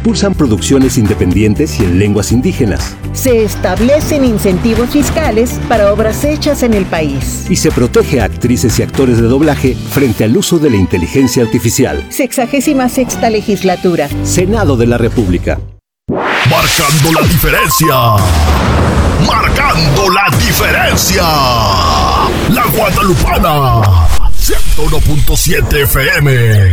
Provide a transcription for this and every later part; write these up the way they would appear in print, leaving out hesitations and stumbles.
impulsan producciones independientes y en lenguas indígenas. Se establecen incentivos fiscales para obras hechas en el país. Y se protege a actrices y actores de doblaje frente al uso de la inteligencia artificial. 66ª legislatura. Senado de la República. Marcando la diferencia. Marcando la diferencia. La Guadalupana. 101.7 FM.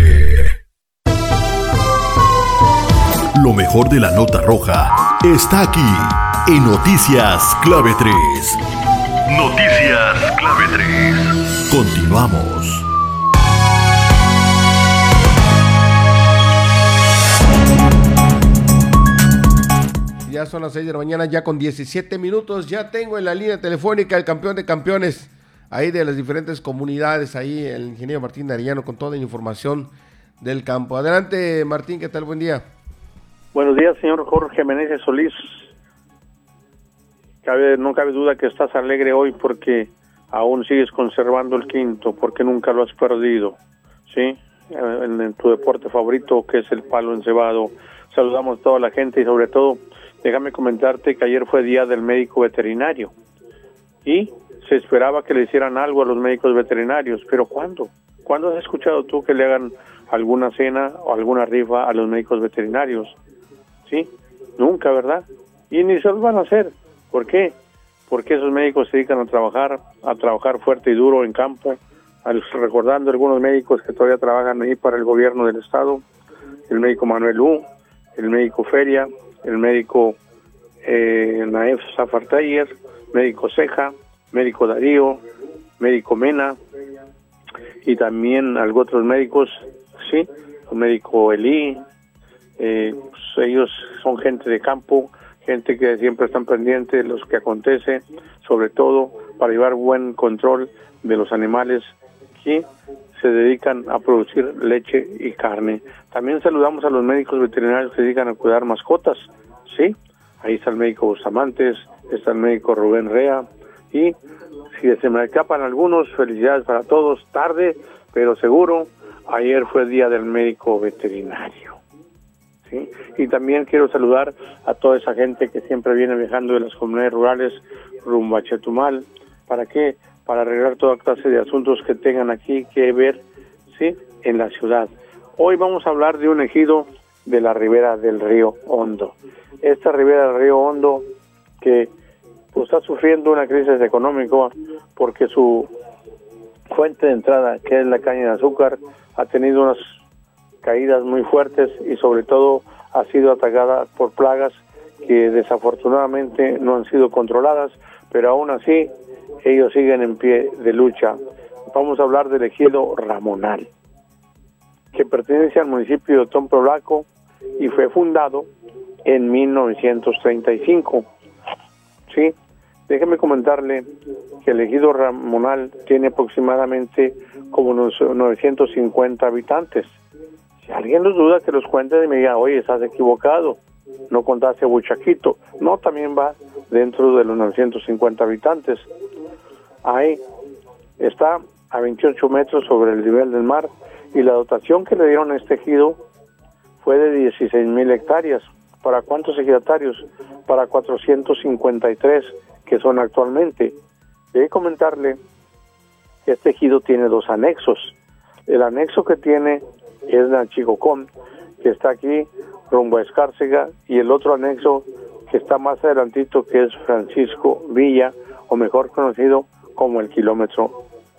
Lo mejor de la nota roja está aquí en Noticias Clave 3. Noticias Clave 3. Continuamos. Ya son las 6 de la mañana, ya con 17 minutos. Ya tengo en la línea telefónica el campeón de campeones, ahí de las diferentes comunidades, ahí el ingeniero Martín Arellano con toda la información del campo. Adelante, Martín, ¿qué tal? Buen día. Buenos días, señor Jorge Meneses Solís. No cabe duda que estás alegre hoy porque aún sigues conservando el quinto, porque nunca lo has perdido, ¿sí? En tu deporte favorito, que es el palo encebado. Saludamos a toda la gente y sobre todo, déjame comentarte que ayer fue día del médico veterinario y se esperaba que le hicieran algo a los médicos veterinarios, pero ¿cuándo? ¿Cuándo has escuchado tú que le hagan alguna cena o alguna rifa a los médicos veterinarios? ¿Sí? Nunca, ¿verdad? Y ni se los van a hacer. ¿Por qué? Porque esos médicos se dedican a trabajar fuerte y duro en campo, recordando algunos médicos que todavía trabajan ahí para el gobierno del estado, el médico Manuel U, el médico Feria, el médico Naef Zafartayer, médico Ceja, médico Darío, médico Mena, y también algunos otros médicos, sí, el médico Elí. Pues ellos son gente de campo, gente que siempre están pendientes de lo que acontece, sobre todo para llevar buen control de los animales que se dedican a producir leche y carne. También saludamos a los médicos veterinarios que se dedican a cuidar mascotas, ¿sí? Ahí está el médico Bustamantes, está el médico Rubén Rea, y si se me escapan algunos, felicidades para todos, tarde, pero seguro, ayer fue el día del médico veterinario. ¿Sí? Y también quiero saludar a toda esa gente que siempre viene viajando de las comunidades rurales rumbo a Chetumal. ¿Para qué? Para arreglar toda clase de asuntos que tengan aquí que ver, ¿sí?, en la ciudad. Hoy vamos a hablar de un ejido de la ribera del río Hondo. Esta ribera del río Hondo que pues, está sufriendo una crisis económica porque su fuente de entrada, que es la caña de azúcar, ha tenido unas caídas muy fuertes y sobre todo ha sido atacada por plagas que desafortunadamente no han sido controladas, pero aún así ellos siguen en pie de lucha. Vamos a hablar del ejido Ramonal, que pertenece al municipio de Otón Poblaco y fue fundado en 1935. Sí, déjeme comentarle que el ejido Ramonal tiene aproximadamente como unos 950 habitantes. Si alguien los duda, que los cuente y me diga, oye, estás equivocado, no contaste Buchaquito. No, también va dentro de los 950 habitantes. Ahí está a 28 metros sobre el nivel del mar y la dotación que le dieron a este ejido fue de 16,000 hectáreas. ¿Para cuántos ejidatarios? Para 453 que son actualmente. Debe comentarle que este ejido tiene 2 anexos. El anexo que tiene es Nachicocón, que está aquí rumbo a Escárcega, y el otro anexo que está más adelantito, que es Francisco Villa, o mejor conocido como el kilómetro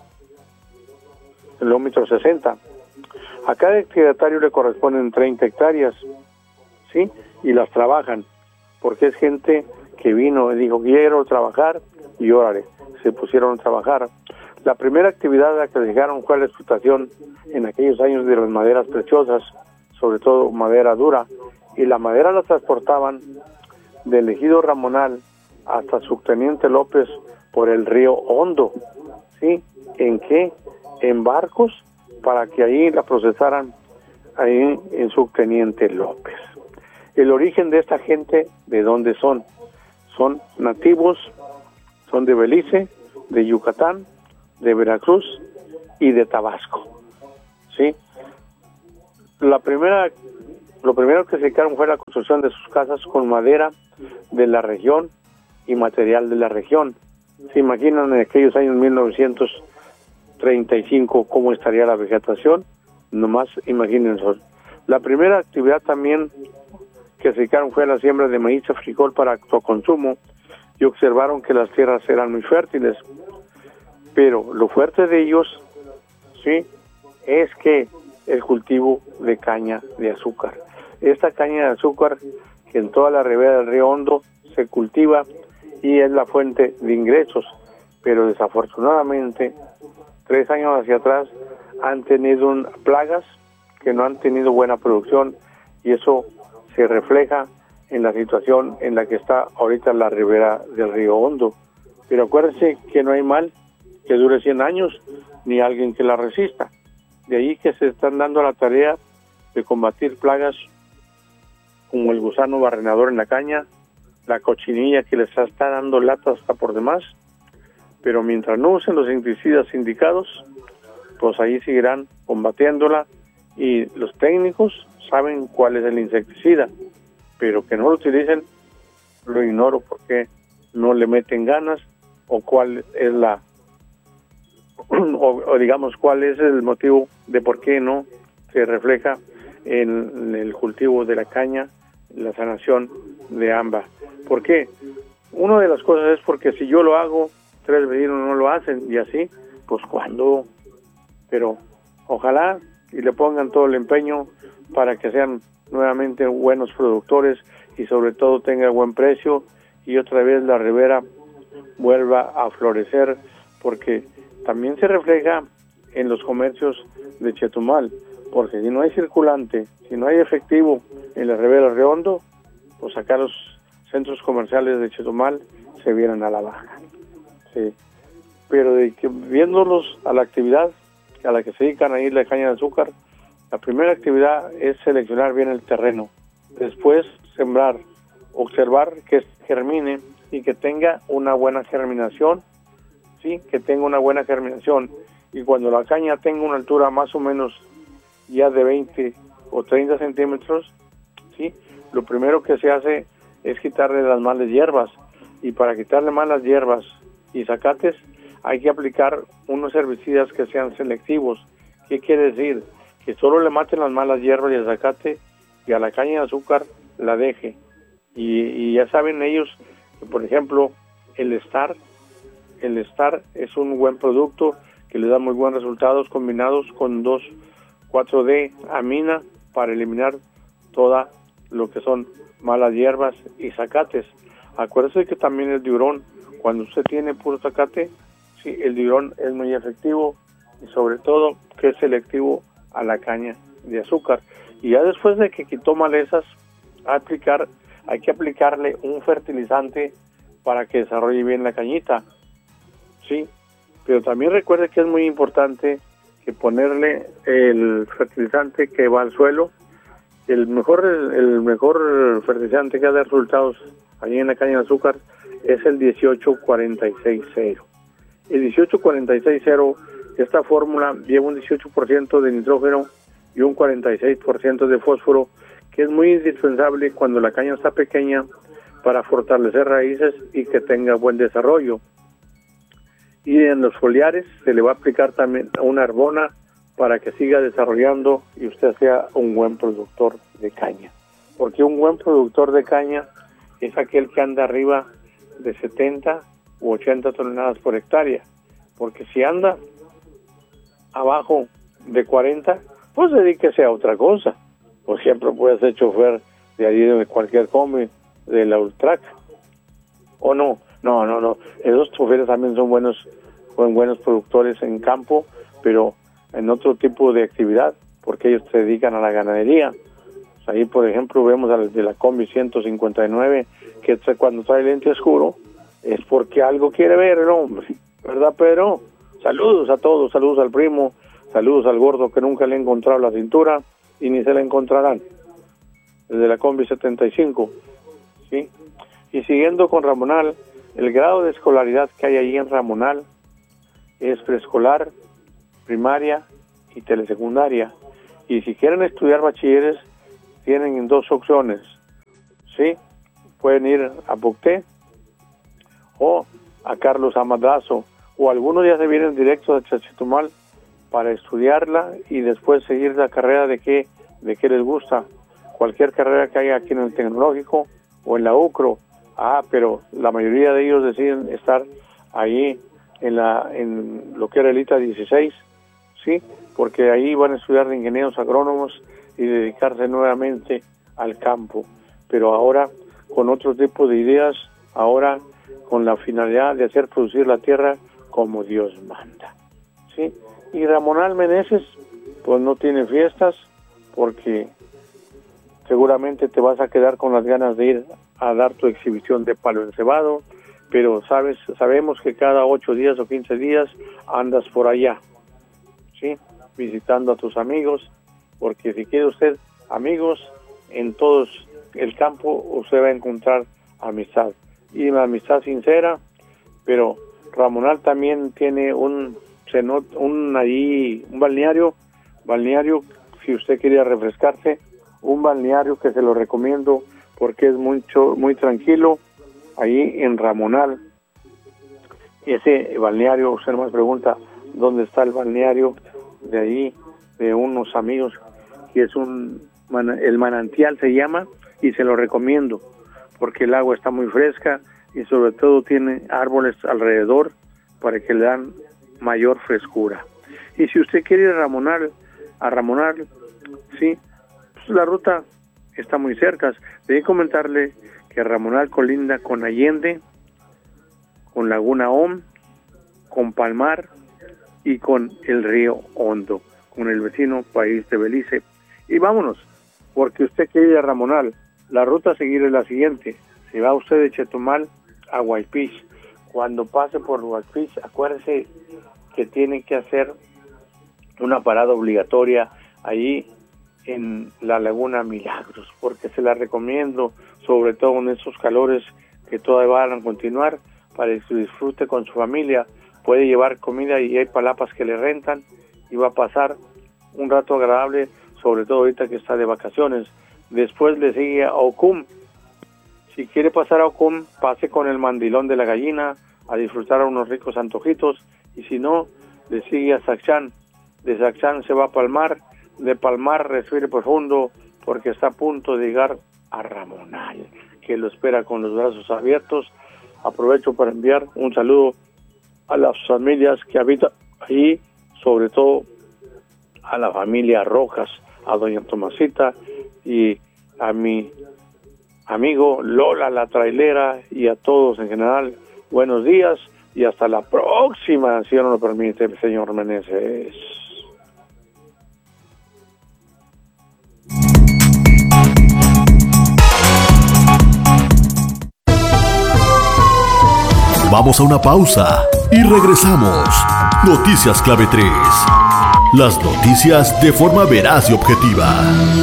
60. A cada ejidatario le corresponden 30 hectáreas, ¿sí? Y las trabajan, porque es gente que vino y dijo, quiero trabajar, y órale, se pusieron a trabajar. La primera actividad a la que dedicaron fue la explotación en aquellos años de las maderas preciosas, sobre todo madera dura, y la madera la transportaban del ejido Ramonal hasta Subteniente López por el río Hondo, ¿sí? ¿En qué? En barcos, para que ahí la procesaran ahí en Subteniente López. El origen de esta gente, ¿de dónde son? Son nativos, son de Belice, de Yucatán, de Veracruz y de Tabasco, ¿sí? La primera lo primero que se dedicaron fue la construcción de sus casas con madera de la región y material de la región. ¿Se imaginan en aquellos años 1935 cómo estaría la vegetación? Nomás imagínense. La primera actividad también que se dedicaron fue a la siembra de maíz y frijol para autoconsumo, y observaron que las tierras eran muy fértiles. Pero lo fuerte de ellos, sí, es que el cultivo de caña de azúcar. Esta caña de azúcar que en toda la ribera del río Hondo se cultiva y es la fuente de ingresos, pero desafortunadamente 3 años hacia atrás han tenido plagas que no han tenido buena producción, y eso se refleja en la situación en la que está ahorita la ribera del río Hondo. Pero acuérdense que no hay mal que dure 100 años, ni alguien que la resista. De ahí que se están dando la tarea de combatir plagas como el gusano barrenador en la caña, la cochinilla que les está dando lata hasta por demás, pero mientras no usen los insecticidas indicados, pues ahí seguirán combatiéndola, y los técnicos saben cuál es el insecticida, pero que no lo utilicen, lo ignoro porque no le meten ganas, o cuál es o digamos cuál es el motivo de por qué no se refleja en el cultivo de la caña la sanación de ambas. ¿Por qué? Una de las cosas es porque si yo lo hago, 3 vecinos no lo hacen, y así, pues ¿cuándo? Pero ojalá y le pongan todo el empeño para que sean nuevamente buenos productores, y sobre todo tenga buen precio, y otra vez la ribera vuelva a florecer, porque también se refleja en los comercios de Chetumal, porque si no hay circulante, si no hay efectivo en la ribera del río Hondo, pues acá los centros comerciales de Chetumal se vienen a la baja. Sí. Pero viéndolos a la actividad a la que se dedican ahí la caña de azúcar, la primera actividad es seleccionar bien el terreno, después sembrar, observar que germine y que tenga una buena germinación, sí, que tenga una buena germinación, y cuando la caña tenga una altura más o menos ya de 20 o 30 centímetros, sí, lo primero que se hace es quitarle las malas hierbas, y para quitarle malas hierbas y zacates hay que aplicar unos herbicidas que sean selectivos. ¿Qué quiere decir? Que solo le maten las malas hierbas y el zacate, y a la caña de azúcar la deje. Y ya saben ellos que, por ejemplo, el Star es un buen producto que le da muy buenos resultados combinados con 2,4-D amina para eliminar toda lo que son malas hierbas y zacates. Acuérdese que también el diurón, cuando usted tiene puro zacate, sí, el diurón es muy efectivo, y sobre todo que es selectivo a la caña de azúcar. Y ya después de que quitó malezas, hay que aplicarle un fertilizante para que desarrolle bien la cañita, sí, pero también recuerde que es muy importante que ponerle el fertilizante que va al suelo. El mejor fertilizante que da resultados allí en la caña de azúcar es el 18-46-0. El 18-46-0, esta fórmula lleva un 18% de nitrógeno y un 46% de fósforo, que es muy indispensable cuando la caña está pequeña para fortalecer raíces y que tenga buen desarrollo. Y en los foliares se le va a aplicar también una arbona para que siga desarrollando y usted sea un buen productor de caña. Porque un buen productor de caña es aquel que anda arriba de 70 u 80 toneladas por hectárea. Porque si anda abajo de 40, pues dedíquese a otra cosa. Por ejemplo, puede ser chofer de allí de cualquier combi, de la Ultrac. O no. Esos choferes también son buenos productores en campo, pero en otro tipo de actividad, porque ellos se dedican a la ganadería. Pues ahí, por ejemplo, vemos al de la combi 159, que cuando trae lente oscuro, es porque algo quiere ver el hombre, ¿verdad, Pedro? Saludos a todos, saludos al primo, saludos al gordo que nunca le ha encontrado la cintura y ni se la encontrarán. Desde la combi 75, ¿sí? Y siguiendo con Ramonal, el grado de escolaridad que hay ahí en Ramonal es preescolar, primaria y telesecundaria. Y si quieren estudiar bachilleres, tienen dos opciones, ¿sí? Pueden ir a Pucté o a Carlos Amadrazo, o algunos ya se vienen directos a Chetumal para estudiarla y después seguir la carrera de qué les gusta. Cualquier carrera que haya aquí en el Tecnológico o en la UCRO. Pero la mayoría de ellos deciden estar ahí en lo que era el ITA 16, ¿sí? Porque ahí van a estudiar de ingenieros agrónomos y dedicarse nuevamente al campo, pero ahora con otro tipo de ideas, ahora con la finalidad de hacer producir la tierra como Dios manda, ¿sí? Y Ramonal Meneses, pues no tiene fiestas, porque seguramente te vas a quedar con las ganas de ir a dar tu exhibición de palo encebado, pero sabemos que cada 8 días o 15 días andas por allá, ¿sí? Visitando a tus amigos, porque si quiere usted amigos, en todo el campo usted va a encontrar amistad, y una amistad sincera. Pero Ramonal también tiene un balneario, si usted quería refrescarse, un balneario que se lo recomiendo porque es muy tranquilo, ahí en Ramonal. Ese balneario, usted nomás pregunta dónde está el balneario de ahí, de unos amigos, que es el Manantial se llama, y se lo recomiendo porque el agua está muy fresca y sobre todo tiene árboles alrededor para que le dan mayor frescura. Y si usted quiere ir a Ramonal, sí, pues la ruta está muy cerca. Debí comentarle que Ramonal colinda con Allende, con Laguna Om, con Palmar y con el río Hondo, con el vecino país de Belice. Y vámonos, porque usted quiere ir a Ramonal. La ruta a seguir es la siguiente: si va usted de Chetumal a Guaypich, cuando pase por Guaypich, acuérdese que tiene que hacer una parada obligatoria ahí en la Laguna Milagros, porque se la recomiendo, sobre todo en esos calores que todavía van a continuar, para que disfrute con su familia. Puede llevar comida y hay palapas que le rentan y va a pasar un rato agradable, sobre todo ahorita que está de vacaciones. Después le sigue a Ocum. Si quiere pasar a Ocum, pase con el Mandilón de la Gallina a disfrutar unos ricos antojitos, y si no, le sigue a Saxán. De Saxán se va a Palmar, de Palmar respire profundo porque está a punto de llegar a Ramonal, que lo espera con los brazos abiertos. Aprovecho para enviar un saludo a las familias que habitan ahí, sobre todo a la familia Rojas, a doña Tomasita y a mi amigo Lola la trailera, y a todos en general. Buenos días y hasta la próxima, si no lo permite el señor Meneses. Vamos a una pausa y regresamos. Noticias Clave 3. Las noticias de forma veraz y objetiva.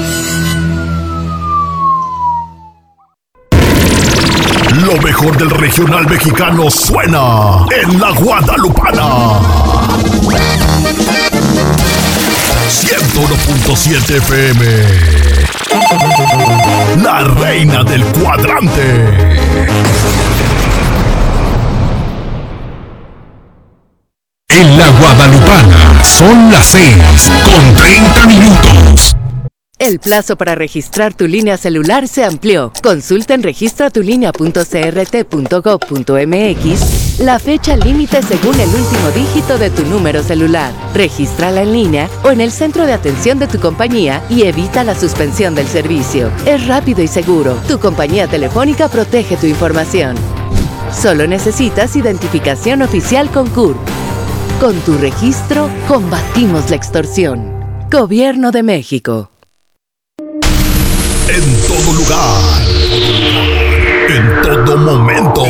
Lo mejor del regional mexicano suena en La Guadalupana. 101.7 FM. La reina del cuadrante. En La Guadalupana son las 6:30. El plazo para registrar tu línea celular se amplió. Consulta en registratulínea.crt.gov.mx la fecha límite según el último dígito de tu número celular. Regístrala en línea o en el centro de atención de tu compañía y evita la suspensión del servicio. Es rápido y seguro. Tu compañía telefónica protege tu información. Solo necesitas identificación oficial con CURP. Con tu registro, combatimos la extorsión. Gobierno de México. En todo lugar. En todo momento.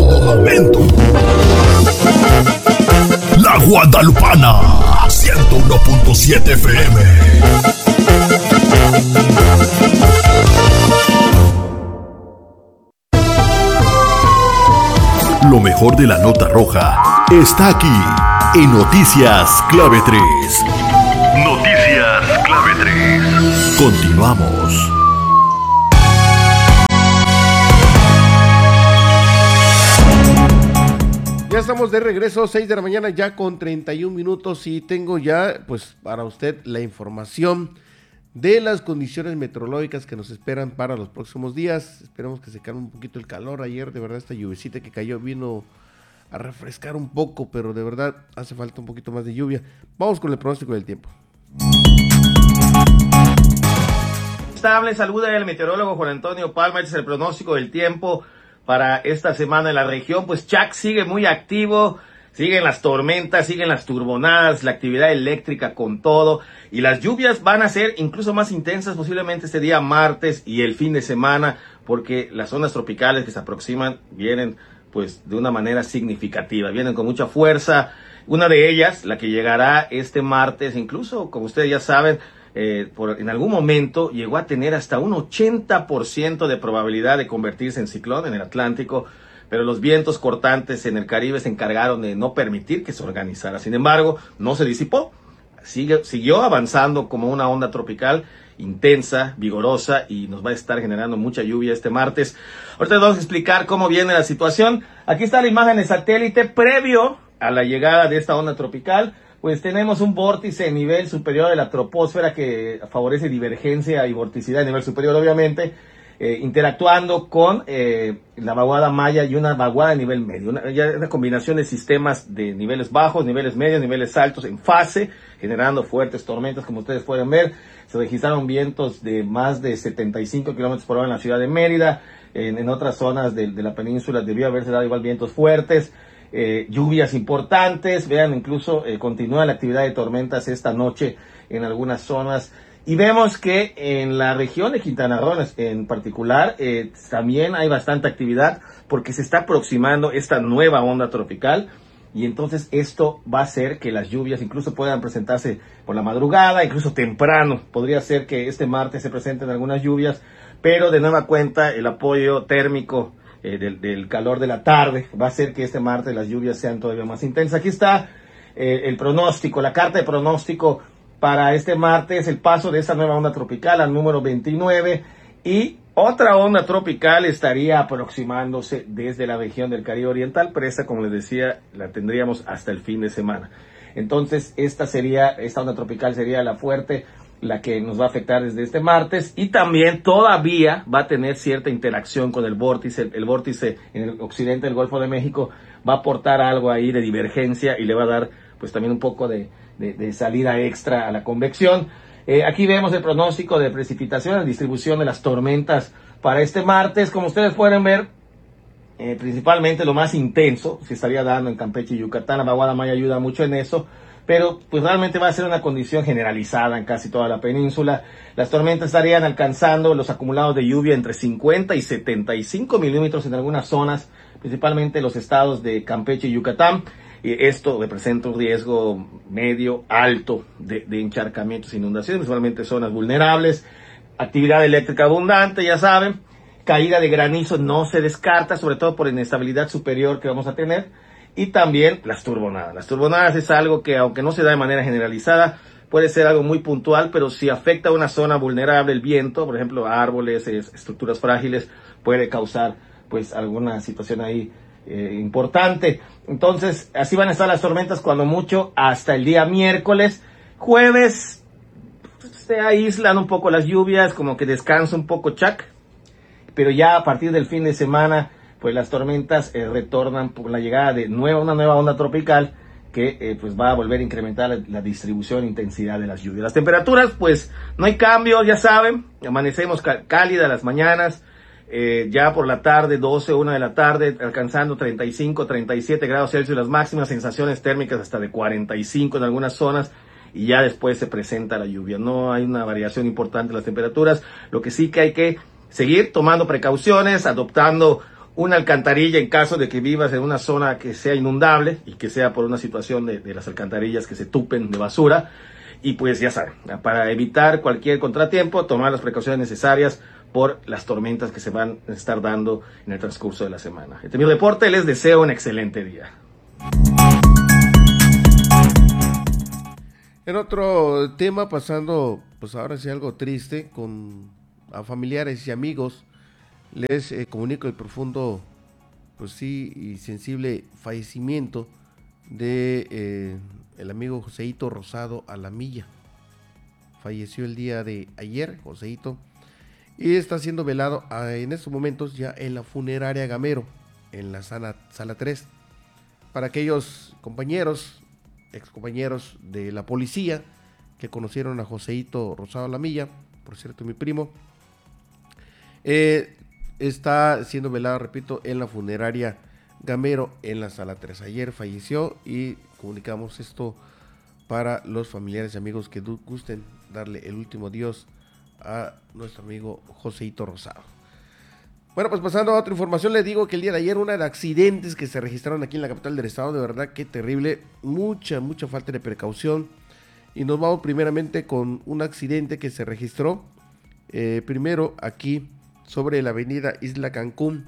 La Guadalupana. 101.7 FM. Lo mejor de la nota roja está aquí en Noticias Clave 3. Noticias Clave 3. Continuamos. Ya estamos de regreso, 6 de la mañana ya con 31 minutos y tengo ya pues para usted la información de las condiciones meteorológicas que nos esperan para los próximos días. Esperemos que se calme un poquito el calor. Ayer de verdad esta lluvecita que cayó vino a refrescar un poco, pero de verdad hace falta un poquito más de lluvia. Vamos con el pronóstico del tiempo. Estable, saluda el meteorólogo Juan Antonio Palma. Este es el pronóstico del tiempo para esta semana en la región. Pues Chac sigue muy activo, siguen las tormentas, siguen las turbonadas, la actividad eléctrica con todo, y las lluvias van a ser incluso más intensas posiblemente este día martes y el fin de semana, porque las zonas tropicales que se aproximan vienen pues de una manera significativa, vienen con mucha fuerza. Una de ellas, la que llegará este martes, incluso como ustedes ya saben, en algún momento llegó a tener hasta un 80% de probabilidad de convertirse en ciclón en el Atlántico, pero los vientos cortantes en el Caribe se encargaron de no permitir que se organizara. Sin embargo, no se disipó, siguió avanzando como una onda tropical intensa, vigorosa, y nos va a estar generando mucha lluvia este martes. Ahorita les vamos a explicar cómo viene la situación. Aquí está la imagen de satélite previo a la llegada de esta onda tropical. Pues tenemos un vórtice a nivel superior de la troposfera que favorece divergencia y vorticidad a nivel superior, obviamente, interactuando con la vaguada Maya y una vaguada de nivel medio. Una combinación de sistemas de niveles bajos, niveles medios, niveles altos en fase, generando fuertes tormentas, como ustedes pueden ver. Se registraron vientos de más de 75 kilómetros por hora en la ciudad de Mérida. En otras zonas de la península debió haberse dado igual vientos fuertes. Lluvias importantes, vean, incluso continúa la actividad de tormentas esta noche en algunas zonas, y vemos que en la región de Quintana Roo en particular también hay bastante actividad porque se está aproximando esta nueva onda tropical, y entonces esto va a hacer que las lluvias incluso puedan presentarse por la madrugada, incluso temprano. Podría ser que este martes se presenten algunas lluvias, pero de nueva cuenta el apoyo térmico del calor de la tarde va a hacer que este martes las lluvias sean todavía más intensas. Aquí está el pronóstico, la carta de pronóstico para este martes, el paso de esta nueva onda tropical al número 29, y otra onda tropical estaría aproximándose desde la región del Caribe Oriental, pero esta, como les decía, la tendríamos hasta el fin de semana. Entonces esta onda tropical sería la fuerte, la que nos va a afectar desde este martes, y también todavía va a tener cierta interacción con el vórtice. El vórtice en el occidente del Golfo de México va a aportar algo ahí de divergencia y le va a dar pues también un poco de salida extra a la convección. Aquí vemos el pronóstico de precipitación, la distribución de las tormentas para este martes. Como ustedes pueden ver, principalmente lo más intenso se estaría dando en Campeche y Yucatán. La vaguada Maya ayuda mucho en eso, pero pues realmente va a ser una condición generalizada en casi toda la península. Las tormentas estarían alcanzando los acumulados de lluvia entre 50 y 75 milímetros en algunas zonas, principalmente los estados de Campeche y Yucatán. Y esto representa un riesgo medio alto de encharcamientos e inundaciones, principalmente zonas vulnerables. Actividad eléctrica abundante, ya saben. Caída de granizo no se descarta, sobre todo por inestabilidad superior que vamos a tener. Y también las turbonadas. Las turbonadas es algo que, aunque no se da de manera generalizada, puede ser algo muy puntual, pero si afecta a una zona vulnerable el viento, por ejemplo, árboles, estructuras frágiles, puede causar pues alguna situación ahí importante. Entonces, así van a estar las tormentas cuando mucho hasta el día miércoles. Jueves se aíslan un poco las lluvias, como que descansa un poco Chac, pero ya a partir del fin de semana pues las tormentas retornan por la llegada de una nueva onda tropical que pues va a volver a incrementar la distribución e intensidad de las lluvias. Las temperaturas, pues no hay cambios, ya saben, amanecemos cálidas las mañanas, ya por la tarde, 12, 1 de la tarde, alcanzando 35, 37 grados Celsius las máximas, sensaciones térmicas hasta de 45 en algunas zonas, y ya después se presenta la lluvia. No hay una variación importante en las temperaturas, lo que sí que hay que seguir tomando precauciones, adoptando una alcantarilla en caso de que vivas en una zona que sea inundable y que sea por una situación de las alcantarillas que se tupen de basura. Y pues ya saben, para evitar cualquier contratiempo, tomar las precauciones necesarias por las tormentas que se van a estar dando en el transcurso de la semana. Este es mi reporte, les deseo un excelente día. En otro tema, pasando pues ahora sí algo triste, a familiares y amigos, les comunico el profundo pues sí, y sensible fallecimiento de el amigo Joseito Rosado Alamilla. Falleció el día de ayer, Joseito, y está siendo velado en estos momentos ya en la funeraria Gamero, en la sala 3. Para aquellos compañeros, excompañeros de la policía que conocieron a Joseito Rosado Alamilla, por cierto, mi primo, está siendo velado, repito, en la funeraria Gamero, en la sala 3. Ayer falleció y comunicamos esto para los familiares y amigos que gusten darle el último adiós a nuestro amigo Joseito Rosado. Bueno, pues pasando a otra información, les digo que el día de ayer una de accidentes que se registraron aquí en la capital del estado, de verdad que terrible, mucha falta de precaución. Y nos vamos primeramente con un accidente que se registró primero aquí sobre la avenida Isla Cancún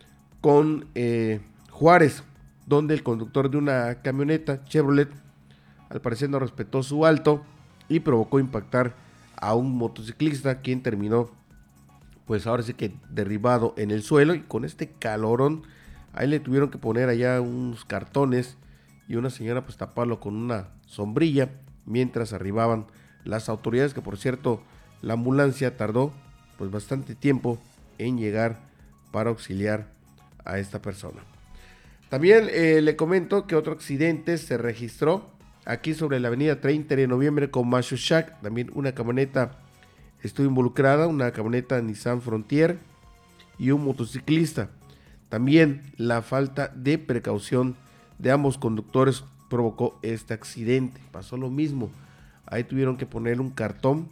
con Juárez, donde el conductor de una camioneta Chevrolet al parecer no respetó su alto y provocó impactar a un motociclista, quien terminó pues ahora sí que derribado en el suelo. Y con este calorón ahí le tuvieron que poner allá unos cartones y una señora pues taparlo con una sombrilla mientras arribaban las autoridades, que por cierto la ambulancia tardó pues bastante tiempo en llegar para auxiliar a esta persona. También le comento que otro accidente se registró aquí sobre la avenida 30 de noviembre con Machochac. También una camioneta estuvo involucrada, una camioneta Nissan Frontier y un motociclista. También la falta de precaución de ambos conductores provocó este accidente. Pasó lo mismo, ahí tuvieron que poner un cartón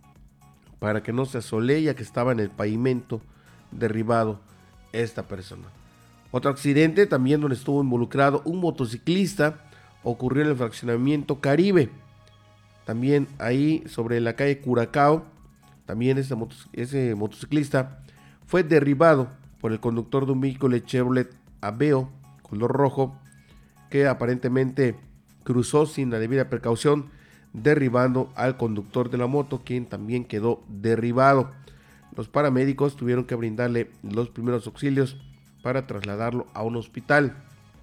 para que no se asolee, ya que estaba en el pavimento derribado esta persona. Otro accidente también donde estuvo involucrado un motociclista ocurrió en el fraccionamiento Caribe, también ahí sobre la calle Curacao. También ese motociclista fue derribado por el conductor de un vehículo Chevrolet Aveo color rojo, que aparentemente cruzó sin la debida precaución, derribando al conductor de la moto, quien también quedó derribado. Los paramédicos tuvieron que brindarle los primeros auxilios para trasladarlo a un hospital.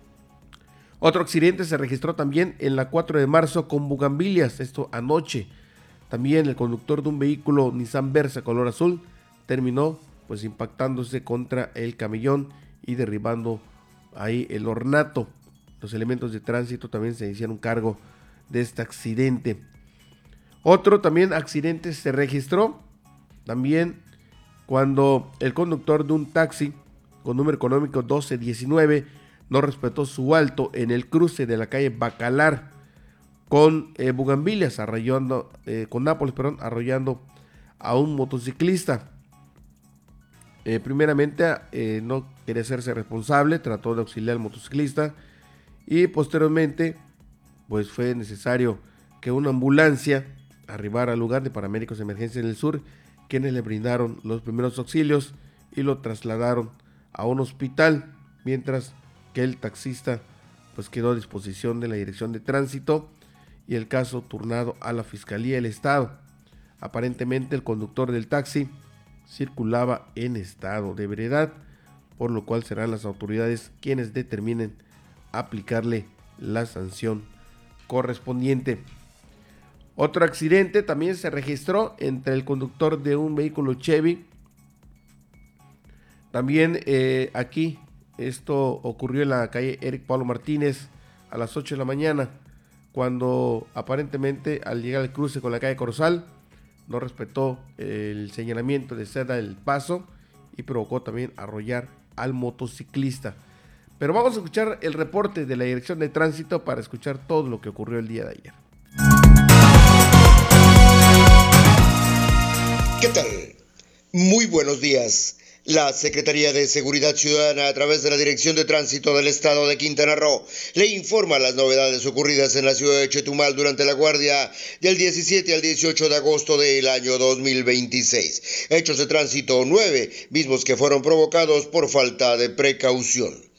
Otro accidente se registró también en la 4 de marzo con Bugambilias, esto anoche. También el conductor de un vehículo Nissan Versa color azul terminó pues impactándose contra el camellón y derribando ahí el ornato. Los elementos de tránsito también se hicieron cargo de este accidente. Otro también accidente se registró también cuando el conductor de un taxi con número económico 1219 no respetó su alto en el cruce de la calle Bacalar con Bugambilias, con Nápoles, arrollando a un motociclista. Primeramente no quería hacerse responsable, trató de auxiliar al motociclista y posteriormente pues fue necesario que una ambulancia arribara al lugar de paramédicos de emergencia en el sur, quienes le brindaron los primeros auxilios y lo trasladaron a un hospital, mientras que el taxista pues quedó a disposición de la Dirección de Tránsito y el caso turnado a la Fiscalía del Estado. Aparentemente el conductor del taxi circulaba en estado de ebriedad, por lo cual serán las autoridades quienes determinen aplicarle la sanción correspondiente. Otro accidente también se registró entre el conductor de un vehículo Chevy. También aquí esto ocurrió en la calle Eric Pablo Martínez a las 8 de la mañana, cuando aparentemente al llegar al cruce con la calle Corozal no respetó el señalamiento de ceda del paso y provocó también arrollar al motociclista. Pero vamos a escuchar el reporte de la Dirección de Tránsito para escuchar todo lo que ocurrió el día de ayer. ¿Qué tal? Muy buenos días. La Secretaría de Seguridad Ciudadana, a través de la Dirección de Tránsito del Estado de Quintana Roo, le informa las novedades ocurridas en la ciudad de Chetumal durante la guardia del 17 al 18 de agosto del año 2026. Hechos de tránsito 9, mismos que fueron provocados por falta de precaución.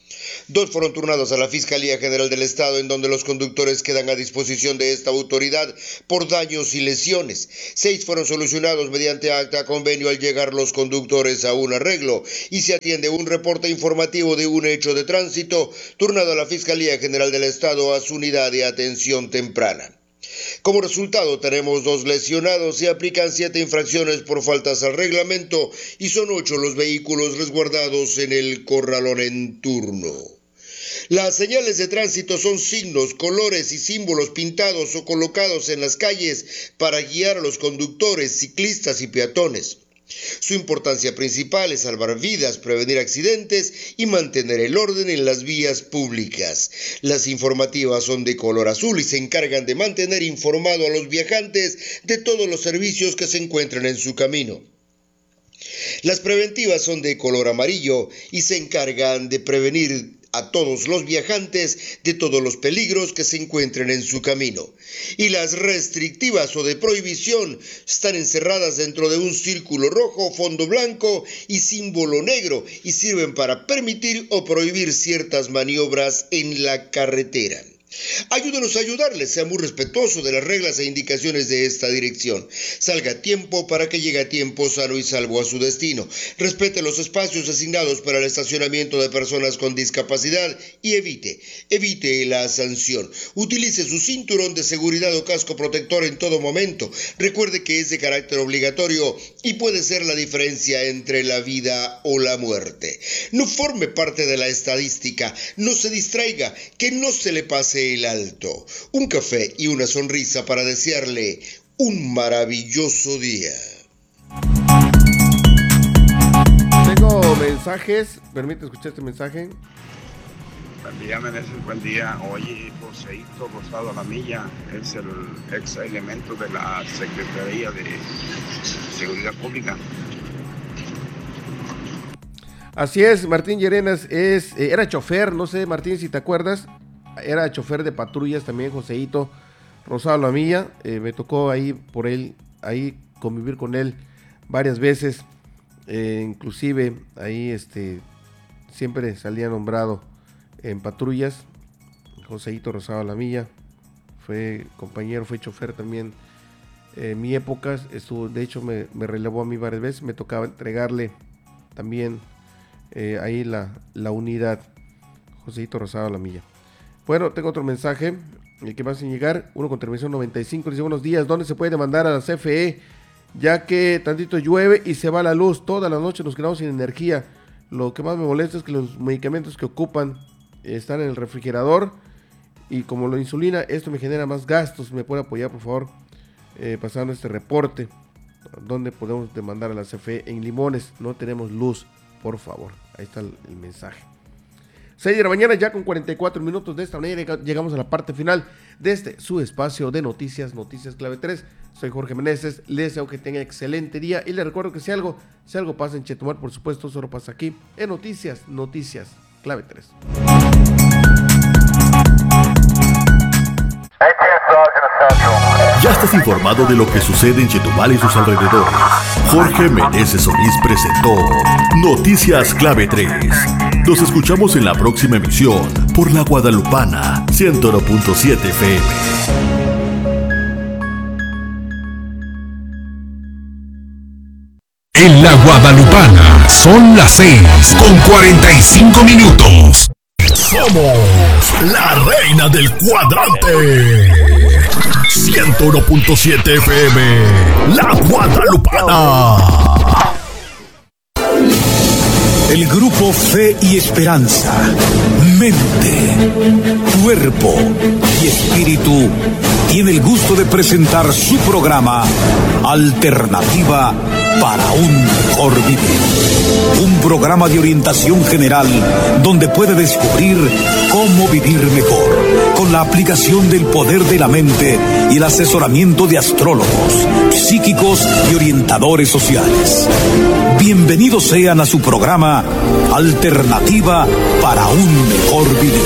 2 fueron turnados a la Fiscalía General del Estado, en donde los conductores quedan a disposición de esta autoridad por daños y lesiones. 6 fueron solucionados mediante acta convenio al llegar los conductores a un arreglo, y se atiende un reporte informativo de un hecho de tránsito turnado a la Fiscalía General del Estado a su unidad de atención temprana. Como resultado, tenemos 2 lesionados. Se aplican 7 infracciones por faltas al reglamento y son 8 los vehículos resguardados en el corralón en turno. Las señales de tránsito son signos, colores y símbolos pintados o colocados en las calles para guiar a los conductores, ciclistas y peatones. Su importancia principal es salvar vidas, prevenir accidentes y mantener el orden en las vías públicas. Las informativas son de color azul y se encargan de mantener informado a los viajantes de todos los servicios que se encuentran en su camino. Las preventivas son de color amarillo y se encargan de prevenir a todos los viajantes de todos los peligros que se encuentren en su camino. Y las restrictivas o de prohibición están encerradas dentro de un círculo rojo, fondo blanco y símbolo negro, y sirven para permitir o prohibir ciertas maniobras en la carretera. Ayúdenos a ayudarles, sea muy respetuoso de las reglas e indicaciones de esta dirección. Salga a tiempo para que llegue a tiempo sano y salvo a su destino. Respete los espacios asignados para el estacionamiento de personas con discapacidad y evite la sanción. Utilice su cinturón de seguridad o casco protector en todo momento. Recuerde que es de carácter obligatorio y puede ser la diferencia entre la vida o la muerte. No forme parte de la estadística, no se distraiga, que no se le pase el alto. Un café y una sonrisa para desearle un maravilloso día. Tengo mensajes, permite escuchar este mensaje. Buen día, Meneses, buen día. Oye, Joseito Rosado Lamilla es el ex elemento de la Secretaría de Seguridad Pública. Así es, Martín Llerenas era chofer, no sé, Martín, si te acuerdas. Era chofer de patrullas también, Joseito Rosado Lamilla. Me tocó ahí convivir con él varias veces. Inclusive ahí siempre salía nombrado en patrullas. Joseito Rosado Lamilla fue compañero, fue chofer también en mi época. De hecho me relevó a mí varias veces. Me tocaba entregarle también ahí la unidad. Joseito Rosado Lamilla. Bueno, tengo otro mensaje, el que va sin llegar, uno con terminación 95, dice: buenos días, ¿dónde se puede demandar a la CFE? Ya que tantito llueve y se va la luz, toda la noche nos quedamos sin energía. Lo que más me molesta es que los medicamentos que ocupan están en el refrigerador, y como la insulina, esto me genera más gastos. ¿Me puede apoyar, por favor, pasando este reporte? ¿Dónde podemos demandar a la CFE? En Limones no tenemos luz, por favor. Ahí está el mensaje. 6 de la mañana, ya con 44 minutos. De esta manera llegamos a la parte final de su espacio de noticias, Noticias Clave 3. Soy Jorge Meneses, les deseo que tengan excelente día y les recuerdo que si algo pasa en Chetumal, por supuesto, solo pasa aquí en Noticias Clave 3. Ya estás informado de lo que sucede en Chetumal y sus alrededores. Jorge Meneses Solís presentó Noticias Clave 3. Nos escuchamos en la próxima emisión por La Guadalupana 101.7 FM. En La Guadalupana son las 6:45. Somos la reina del cuadrante. 101.7 FM. La Guadalupana. El grupo Fe y Esperanza, Mente, Cuerpo y Espíritu tiene el gusto de presentar su programa Alternativa para un Mejor Vivir. Un programa de orientación general donde puede descubrir cómo vivir mejor, con la aplicación del poder de la mente y el asesoramiento de astrólogos, psíquicos y orientadores sociales. Bienvenidos sean a su programa Alternativa para un Mejor Vivir.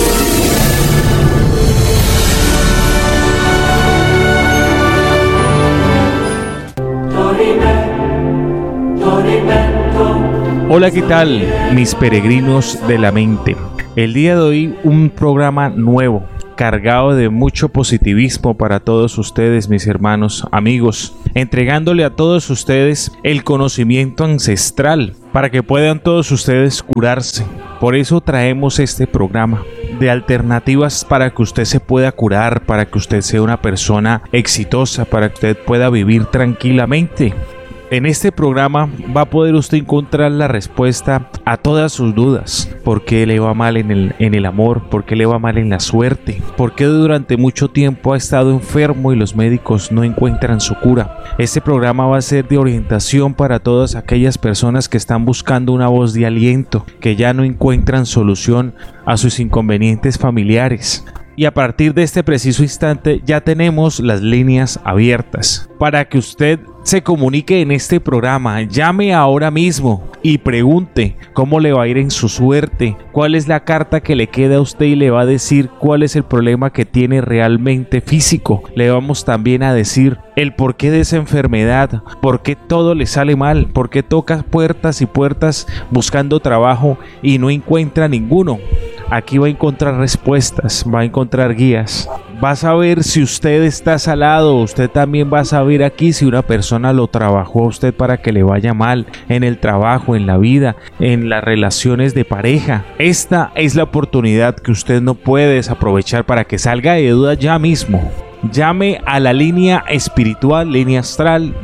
Hola, ¿qué tal, mis peregrinos de la mente? El día de hoy un programa nuevo, cargado de mucho positivismo para todos ustedes, mis hermanos, amigos, entregándole a todos ustedes el conocimiento ancestral para que puedan todos ustedes curarse. Por eso traemos este programa de alternativas para que usted se pueda curar, para que usted sea una persona exitosa, para que usted pueda vivir tranquilamente. En este programa va a poder usted encontrar la respuesta a todas sus dudas. ¿Por qué le va mal en el amor? ¿Por qué le va mal en la suerte? ¿Por qué durante mucho tiempo ha estado enfermo y los médicos no encuentran su cura? Este programa va a ser de orientación para todas aquellas personas que están buscando una voz de aliento, que ya no encuentran solución a sus inconvenientes familiares. Y a partir de este preciso instante ya tenemos las líneas abiertas para que usted se comunique en este programa. Llame ahora mismo y pregunte cómo le va a ir en su suerte, cuál es la carta que le queda a usted y le va a decir cuál es el problema que tiene realmente físico. Le vamos también a decir el porqué de esa enfermedad, por qué todo le sale mal, por qué toca puertas y puertas buscando trabajo y no encuentra ninguno. Aquí va a encontrar respuestas, va a encontrar guías. Va a saber si usted está salado. Usted también va a saber aquí si una persona lo trabajó a usted para que le vaya mal en el trabajo, en la vida, en las relaciones de pareja. Esta es la oportunidad que usted no puede desaprovechar para que salga de duda ya mismo. Llame a la línea espiritual, línea astral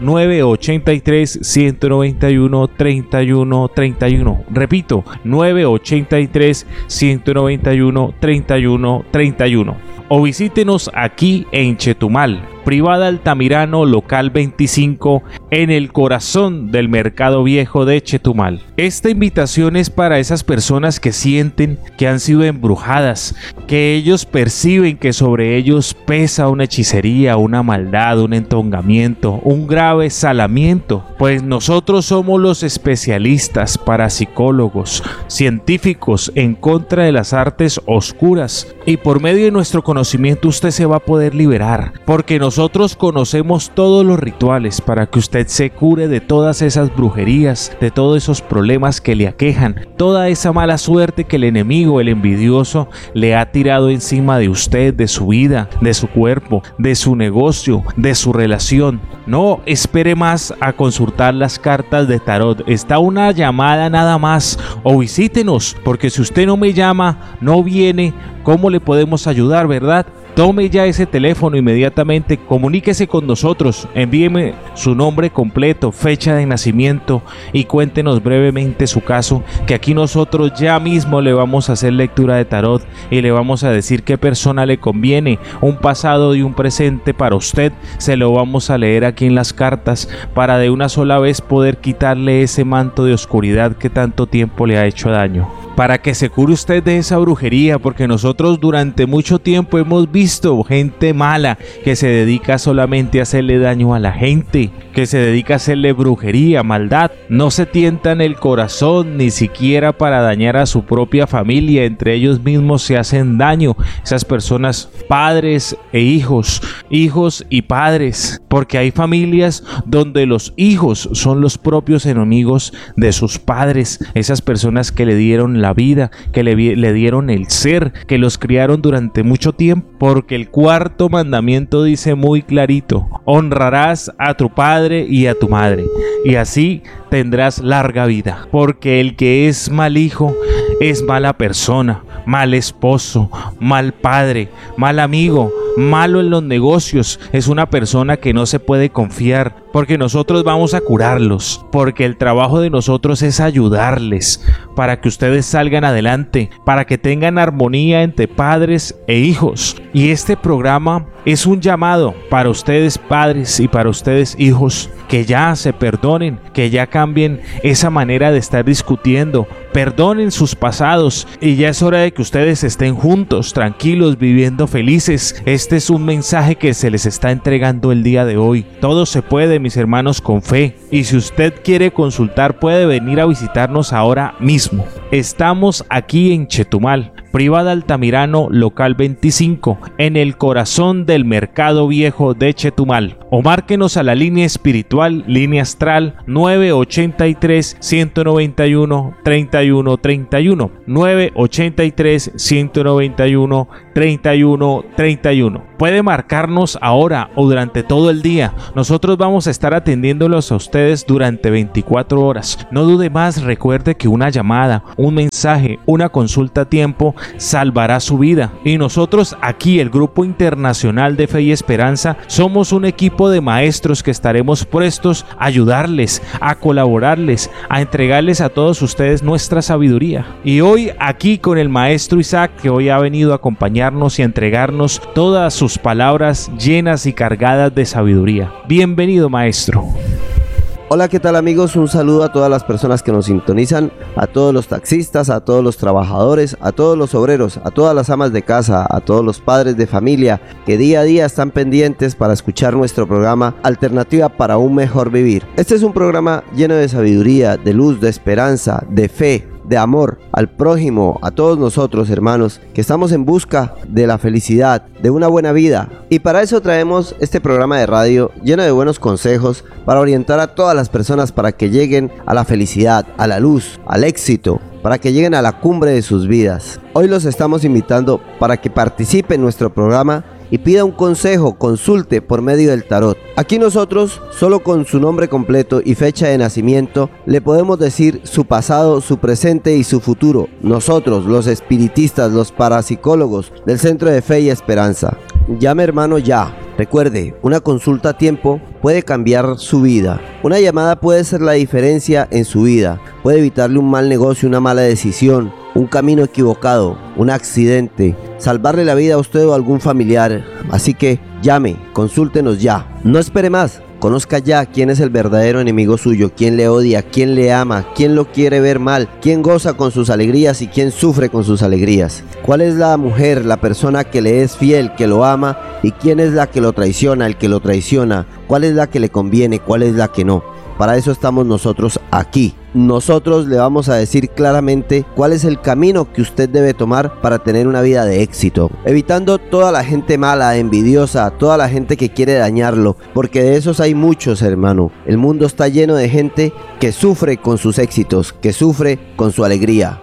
983-191-3131. Repito, 983-191-3131. O visítenos aquí en Chetumal, Privada Altamirano, local 25, en el corazón del Mercado Viejo de Chetumal. Esta invitación es para esas personas que sienten que han sido embrujadas, que ellos perciben que sobre ellos pesa una hechicería, una maldad, un entongamiento, un grave salamiento. Pues nosotros somos los especialistas, parapsicólogos, científicos en contra de las artes oscuras, y por medio de nuestro conocimiento usted se va a poder liberar, porque nosotros conocemos todos los rituales para que usted se cure de todas esas brujerías, de todos esos problemas que le aquejan, toda esa mala suerte que el enemigo, el envidioso, le ha tirado encima de usted, de su vida, de su cuerpo, de su negocio, de su relación. No espere más a consultar las cartas de tarot. Está una llamada nada más, o visítenos, porque si usted no me llama, no viene, ¿cómo le podemos ayudar, verdad? Tome ya ese teléfono inmediatamente, comuníquese con nosotros, envíeme su nombre completo, fecha de nacimiento y cuéntenos brevemente su caso, que aquí nosotros ya mismo le vamos a hacer lectura de tarot y le vamos a decir qué persona le conviene, un pasado y un presente para usted. Se lo vamos a leer aquí en las cartas para de una sola vez poder quitarle ese manto de oscuridad que tanto tiempo le ha hecho daño, para que se cure usted de esa brujería, porque nosotros durante mucho tiempo hemos visto gente mala que se dedica solamente a hacerle daño a la gente, que se dedica a hacerle brujería, maldad. No se tientan el corazón ni siquiera para dañar a su propia familia, entre ellos mismos se hacen daño. Esas personas, padres e hijos, hijos y padres, porque hay familias donde los hijos son los propios enemigos de sus padres, esas personas que le dieron la vida, que le dieron el ser, que los criaron durante mucho tiempo, porque el cuarto mandamiento dice muy clarito: honrarás a tu padre y a tu madre, y así tendrás larga vida. Porque el que es mal hijo es mala persona, mal esposo, mal padre, mal amigo, malo en los negocios, es una persona que no se puede confiar, porque nosotros vamos a curarlos, porque el trabajo de nosotros es ayudarles para que ustedes salgan adelante, para que tengan armonía entre padres e hijos. Y este programa es un llamado para ustedes padres y para ustedes hijos, que ya se perdonen, que ya cambien esa manera de estar discutiendo, perdonen sus pasados, y ya es hora de que ustedes estén juntos, tranquilos, viviendo felices. Este es un mensaje que se les está entregando el día de hoy. Todo se puede, mis hermanos, con fe, y si usted quiere consultar puede venir a visitarnos ahora mismo. Estamos aquí en Chetumal, Privada Altamirano, local 25, en el corazón del Mercado Viejo de Chetumal. O márquenos a la línea espiritual, línea astral 983-191-3131, 983-191-3131. Puede marcarnos ahora o durante todo el día. Nosotros vamos a estar atendiéndolos a ustedes durante 24 horas. No dude más, recuerde que una llamada, un mensaje, una consulta a tiempo salvará su vida. Y nosotros aquí, el Grupo Internacional de Fe y Esperanza, somos un equipo de maestros que estaremos prestos a ayudarles, a colaborarles, a entregarles a todos ustedes nuestra sabiduría. Y hoy aquí con el maestro Isaac, que hoy ha venido a acompañarnos y a entregarnos todas sus palabras llenas y cargadas de sabiduría. Bienvenido, maestro. Hola, ¿qué tal amigos? Un saludo a todas las personas que nos sintonizan, a todos los taxistas, a todos los trabajadores, a todos los obreros, a todas las amas de casa, a todos los padres de familia que día a día están pendientes para escuchar nuestro programa Alternativa para un Mejor Vivir. Este es un programa lleno de sabiduría, de luz, de esperanza, de fe, de amor al prójimo, a todos nosotros, hermanos, que estamos en busca de la felicidad, de una buena vida. Y para eso traemos este programa de radio lleno de buenos consejos para orientar a todas las personas para que lleguen a la felicidad, a la luz, al éxito, para que lleguen a la cumbre de sus vidas. Hoy los estamos invitando para que participen en nuestro programa y pida un consejo, consulte por medio del tarot. Aquí nosotros, solo con su nombre completo y fecha de nacimiento, le podemos decir su pasado, su presente y su futuro. Nosotros, los espiritistas, los parapsicólogos del Centro de Fe y Esperanza. Llame, hermano, ya. Recuerde, una consulta a tiempo puede cambiar su vida. Una llamada puede ser la diferencia en su vida. Puede evitarle un mal negocio, una mala decisión, un camino equivocado, un accidente, salvarle la vida a usted o a algún familiar. Así que llame, consúltenos ya. No espere más. Conozca ya quién es el verdadero enemigo suyo, quién le odia, quién le ama, quién lo quiere ver mal, quién goza con sus alegrías y quién sufre con sus alegrías. ¿Cuál es la mujer, la persona que le es fiel, que lo ama, y quién es la que lo traiciona, el que lo traiciona? ¿Cuál es la que le conviene, cuál es la que no? Para eso estamos nosotros aquí. Nosotros le vamos a decir claramente cuál es el camino que usted debe tomar para tener una vida de éxito, evitando toda la gente mala, envidiosa, toda la gente que quiere dañarlo, porque de esos hay muchos, hermano. El mundo está lleno de gente que sufre con sus éxitos, que sufre con su alegría.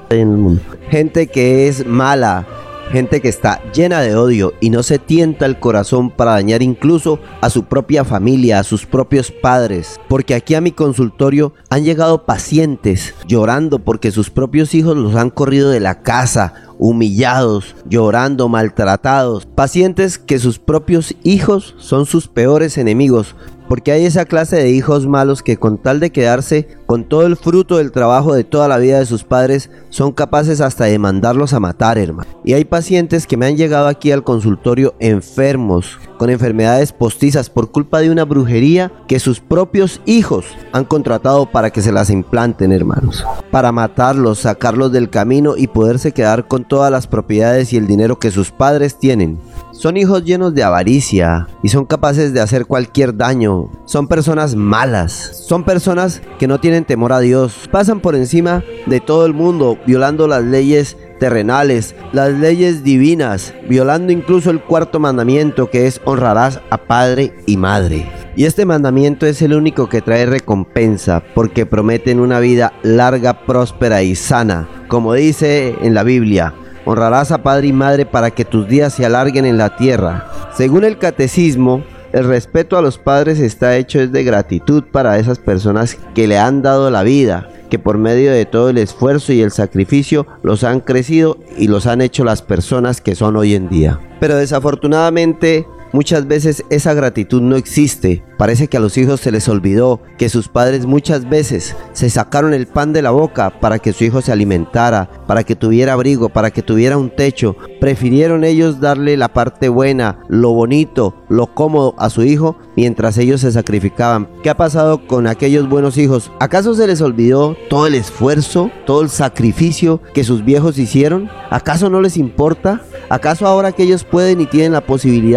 Gente que es mala, gente que está llena de odio y no se tienta el corazón para dañar incluso a su propia familia, a sus propios padres. Porque aquí a mi consultorio han llegado pacientes llorando porque sus propios hijos los han corrido de la casa, humillados, llorando, maltratados. Pacientes que sus propios hijos son sus peores enemigos. Porque hay esa clase de hijos malos que con tal de quedarse con todo el fruto del trabajo de toda la vida de sus padres, son capaces hasta de mandarlos a matar, hermano. Y hay pacientes que me han llegado aquí al consultorio enfermos, con enfermedades postizas por culpa de una brujería que sus propios hijos han contratado para que se las implanten, hermanos. Para matarlos, sacarlos del camino y poderse quedar con todas las propiedades y el dinero que sus padres tienen. Son hijos llenos de avaricia y son capaces de hacer cualquier daño. Son personas malas. Son personas que no tienen temor a Dios. Pasan por encima de todo el mundo, violando las leyes terrenales, las leyes divinas, violando incluso el cuarto mandamiento, que es honrarás a padre y madre. Y este mandamiento es el único que trae recompensa, porque prometen una vida larga, próspera y sana. Como dice en la Biblia, honrarás a padre y madre para que tus días se alarguen en la tierra. Según el catecismo, el respeto a los padres está hecho es de gratitud para esas personas que le han dado la vida, que por medio de todo el esfuerzo y el sacrificio los han crecido y los han hecho las personas que son hoy en día. Pero desafortunadamente, muchas veces esa gratitud no existe. Parece que a los hijos se les olvidó que sus padres muchas veces se sacaron el pan de la boca para que su hijo se alimentara, para que tuviera abrigo, para que tuviera un techo. Prefirieron ellos darle la parte buena, lo bonito, lo cómodo a su hijo, mientras ellos se sacrificaban. ¿Qué ha pasado con aquellos buenos hijos? ¿Acaso se les olvidó todo el esfuerzo, todo el sacrificio que sus viejos hicieron? ¿Acaso no les importa? ¿Acaso ahora que ellos pueden y tienen la posibilidad no sienten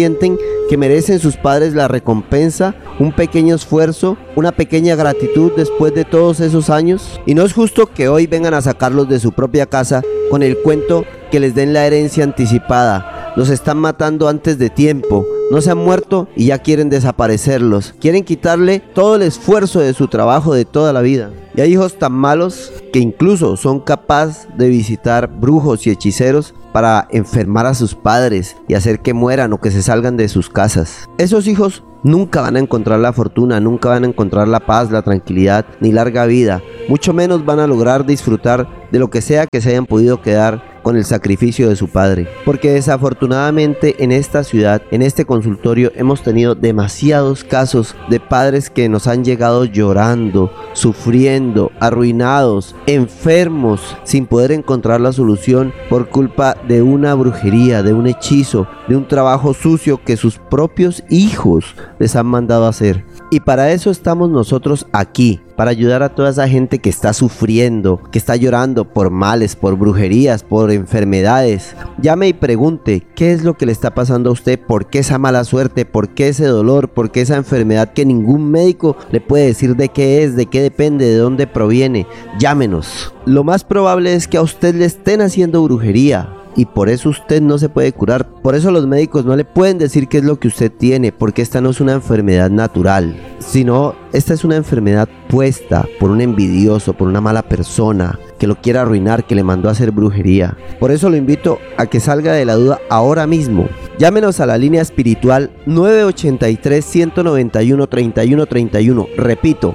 sienten que merecen sus padres la recompensa, un pequeño esfuerzo, una pequeña gratitud después de todos esos años? Y no es justo que hoy vengan a sacarlos de su propia casa con el cuento que les den la herencia anticipada. Los están matando antes de tiempo. No se han muerto y ya quieren desaparecerlos. Quieren quitarle todo el esfuerzo de su trabajo de toda la vida. Y hay hijos tan malos que incluso son capaces de visitar brujos y hechiceros para enfermar a sus padres y hacer que mueran o que se salgan de sus casas. Esos hijos nunca van a encontrar la fortuna, nunca van a encontrar la paz, la tranquilidad ni larga vida. Mucho menos van a lograr disfrutar de lo que sea que se hayan podido quedar con el sacrificio de su padre. Porque desafortunadamente en esta ciudad, en este consultorio, hemos tenido demasiados casos de padres que nos han llegado llorando, sufriendo, arruinados, enfermos, sin poder encontrar la solución por culpa de una brujería, de un hechizo, de un trabajo sucio que sus propios hijos les han mandado a hacer. Y para eso estamos nosotros aquí, para ayudar a toda esa gente que está sufriendo, que está llorando por males, por brujerías, por enfermedades. Llame y pregunte qué es lo que le está pasando a usted, por qué esa mala suerte, por qué ese dolor, por qué esa enfermedad que ningún médico le puede decir de qué es, de qué depende, de dónde proviene. Llámenos. Lo más probable es que a usted le estén haciendo brujería y por eso usted no se puede curar. Por eso los médicos no le pueden decir qué es lo que usted tiene, porque esta no es una enfermedad natural, sino esta es una enfermedad puesta por un envidioso, por una mala persona que lo quiere arruinar, que le mandó a hacer brujería. Por eso lo invito a que salga de la duda ahora mismo. Llámenos a la línea espiritual 983-191-3131. Repito,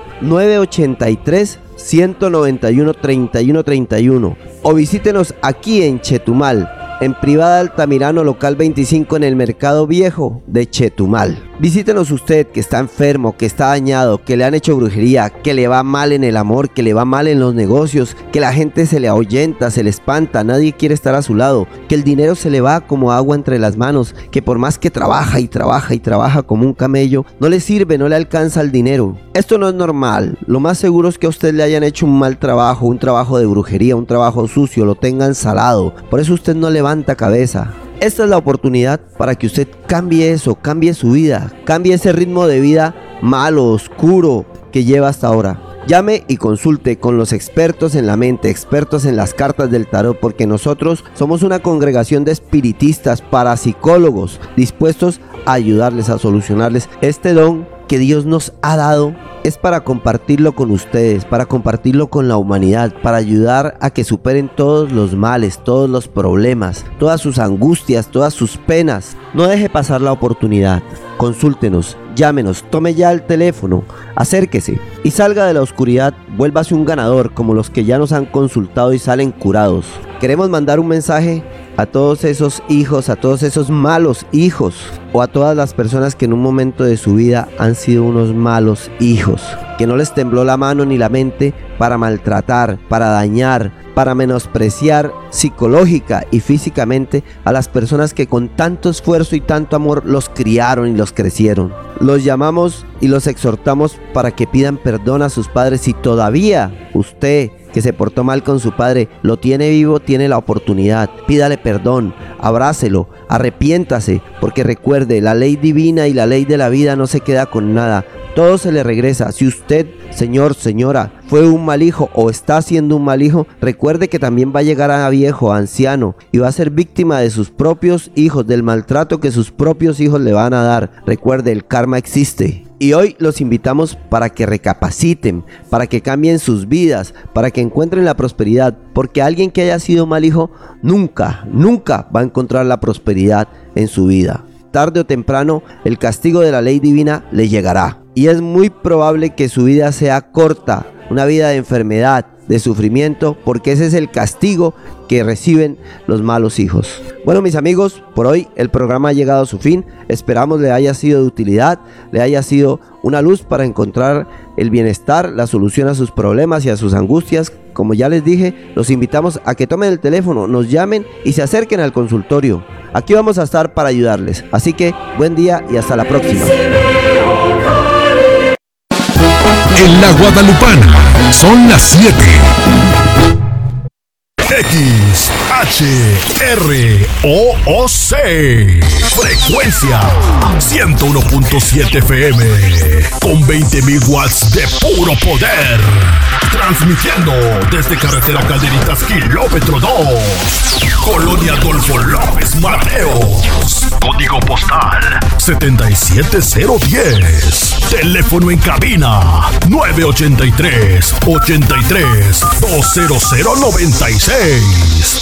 983-191-3131. O visítenos aquí en Chetumal, en Privada Altamirano, local 25, en el Mercado Viejo de Chetumal. Visítenos usted que está enfermo, que está dañado, que le han hecho brujería, que le va mal en el amor, que le va mal en los negocios, que la gente se le ahuyenta, se le espanta, nadie quiere estar a su lado, que el dinero se le va como agua entre las manos, que por más que trabaja y trabaja y trabaja como un camello, no le sirve, no le alcanza el dinero. Esto no es normal. Lo más seguro es que a usted le hayan hecho un mal trabajo, un trabajo de brujería, un trabajo sucio, lo tengan salado. Por eso usted no levanta cabeza. Esta es la oportunidad para que usted cambie eso, cambie su vida, cambie ese ritmo de vida malo, oscuro que lleva hasta ahora. Llame y consulte con los expertos en la mente, expertos en las cartas del tarot, porque nosotros somos una congregación de espiritistas, parapsicólogos, dispuestos a ayudarles a solucionarles este don que Dios nos ha dado. Es para compartirlo con ustedes, para compartirlo con la humanidad, para ayudar a que superen todos los males, todos los problemas, todas sus angustias, todas sus penas. No deje pasar la oportunidad. Consúltenos, llámenos, tome ya el teléfono, acérquese y salga de la oscuridad, vuélvase un ganador como los que ya nos han consultado y salen curados. Queremos mandar un mensaje a todos esos hijos, a todos esos malos hijos, o a todas las personas que en un momento de su vida han sido unos malos hijos, que no les tembló la mano ni la mente para maltratar, para dañar, para menospreciar psicológica y físicamente a las personas que con tanto esfuerzo y tanto amor los criaron y los crecieron. Los llamamos y los exhortamos para que pidan perdón a sus padres. Si todavía usted, que se portó mal con su padre, lo tiene vivo, tiene la oportunidad. Pídale perdón, abrácelo, arrepiéntase, porque recuerde, la ley divina y la ley de la vida no se queda con nada. Todo se le regresa. Si usted, señor, señora, fue un mal hijo o está siendo un mal hijo, recuerde que también va a llegar a viejo, a anciano, y va a ser víctima de sus propios hijos, del maltrato que sus propios hijos le van a dar. Recuerde, el karma existe. Y hoy los invitamos para que recapaciten, para que cambien sus vidas, para que encuentren la prosperidad, porque alguien que haya sido mal hijo nunca va a encontrar la prosperidad en su vida. Tarde o temprano, el castigo de la ley divina le llegará. Y es muy probable que su vida sea corta, una vida de enfermedad, de sufrimiento, porque ese es el castigo que reciben los malos hijos. Bueno, mis amigos, por hoy el programa ha llegado a su fin. Esperamos le haya sido de utilidad, le haya sido una luz para encontrar el bienestar, la solución a sus problemas y a sus angustias. Como ya les dije, los invitamos a que tomen el teléfono, nos llamen y se acerquen al consultorio. Aquí vamos a estar para ayudarles. Así que buen día y hasta la próxima. En la Guadalupana son las 7. XHROOC. Frecuencia 101.7 FM. Con 20.000 watts de puro poder. Transmitiendo desde carretera Calderitas, kilómetro 2. Colonia Adolfo López Mateos. Código postal 77010. Teléfono en cabina 983-83-20096.